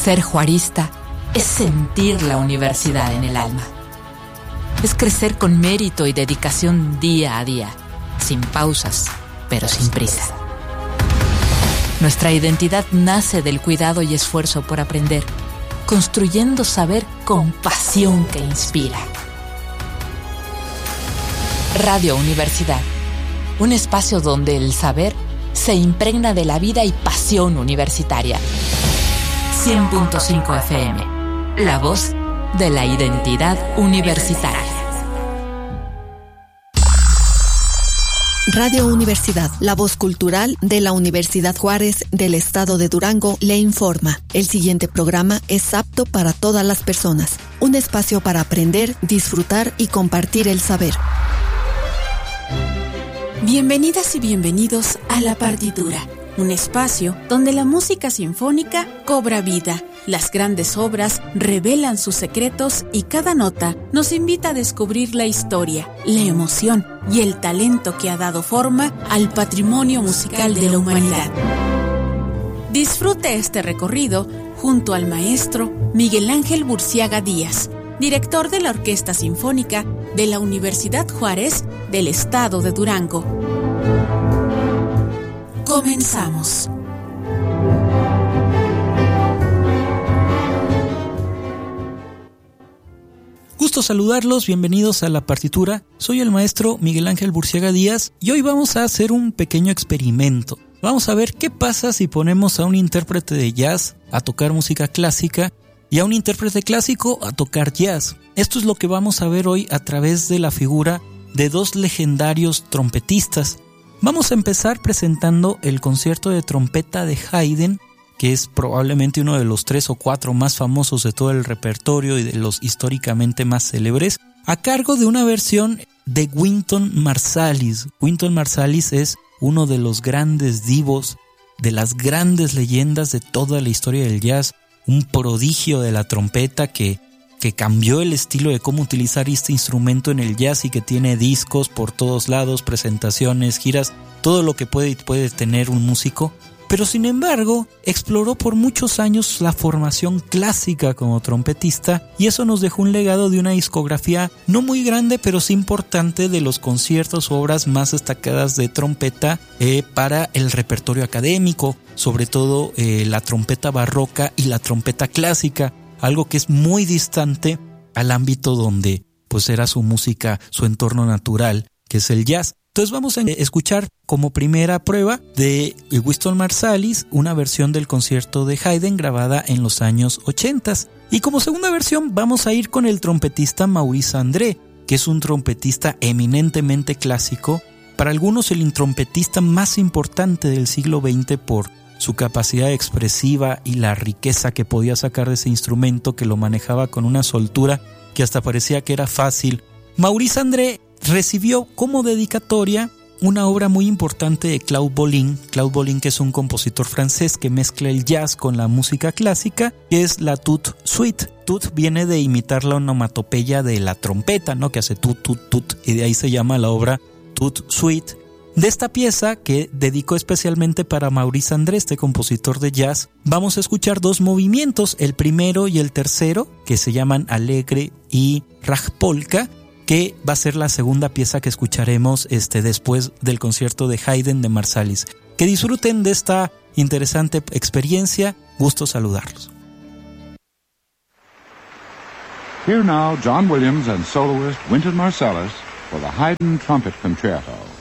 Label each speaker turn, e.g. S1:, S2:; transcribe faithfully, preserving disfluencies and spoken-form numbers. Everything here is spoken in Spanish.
S1: Ser juarista es sentir la universidad en el alma. Es crecer con mérito y dedicación día a día, sin pausas, pero sin prisa. Nuestra identidad nace del cuidado y esfuerzo por aprender, construyendo saber con pasión que inspira. Radio Universidad, un espacio donde el saber se impregna de la vida y pasión universitaria. cien punto cinco F M, la voz de la identidad universitaria.
S2: Radio Universidad, la voz cultural de la Universidad Juárez del Estado de Durango, le informa. El siguiente programa es apto para todas las personas. Un espacio para aprender, disfrutar y compartir el saber.
S3: Bienvenidas y bienvenidos a La Partitura, un espacio donde la música sinfónica cobra vida. Las grandes obras revelan sus secretos y cada nota nos invita a descubrir la historia, la emoción y el talento que ha dado forma al patrimonio musical de la humanidad. Disfrute este recorrido junto al maestro Miguel Ángel Burciaga Díaz, director de la Orquesta Sinfónica de la Universidad Juárez del Estado de Durango. Comenzamos.
S4: Gusto saludarlos, bienvenidos a La Partitura. Soy el maestro Miguel Ángel Burciaga Díaz y hoy vamos a hacer un pequeño experimento. Vamos a ver qué pasa si ponemos a un intérprete de jazz a tocar música clásica y a un intérprete clásico a tocar jazz. Esto es lo que vamos a ver hoy a través de la figura de dos legendarios trompetistas. Vamos a empezar presentando el concierto de trompeta de Haydn, que es probablemente uno de los tres o cuatro más famosos de todo el repertorio y de los históricamente más célebres, a cargo de una versión de Wynton Marsalis. Wynton Marsalis es uno de los grandes divos, de las grandes leyendas de toda la historia del jazz, un prodigio de la trompeta que, que cambió el estilo de cómo utilizar este instrumento en el jazz y que tiene discos por todos lados, presentaciones, giras, todo lo que puede, puede tener un músico. Pero sin embargo, exploró por muchos años la formación clásica como trompetista y eso nos dejó un legado de una discografía no muy grande, pero sí importante de los conciertos o obras más destacadas de trompeta eh, para el repertorio académico, sobre todo eh, la trompeta barroca y la trompeta clásica, algo que es muy distante al ámbito donde pues era su música, su entorno natural, que es el jazz. Entonces vamos a escuchar como primera prueba de Wynton Marsalis una versión del concierto de Haydn grabada en los años ochenta. Y como segunda versión vamos a ir con el trompetista Maurice André, que es un trompetista eminentemente clásico, para algunos el trompetista más importante del siglo veinte por su capacidad expresiva y la riqueza que podía sacar de ese instrumento, que lo manejaba con una soltura que hasta parecía que era fácil. Maurice André recibió como dedicatoria una obra muy importante de Claude Bolin. Claude Bolin, que es un compositor francés que mezcla el jazz con la música clásica, que es la Toute Suite. Toute viene de imitar la onomatopeya de la trompeta, ¿no? Que hace tut, tut, tut, y de ahí se llama la obra Toute Suite. De esta pieza, que dedicó especialmente para Maurice André, este compositor de jazz, vamos a escuchar dos movimientos, el primero y el tercero, que se llaman Allegre y Ragpolka, que va a ser la segunda pieza que escucharemos este, después del concierto de Haydn de Marsalis. Que disfruten de esta interesante experiencia. Gusto saludarlos.
S5: Here now, John Williams and soloist Wynton Marsalis for the Haydn Trumpet Concerto.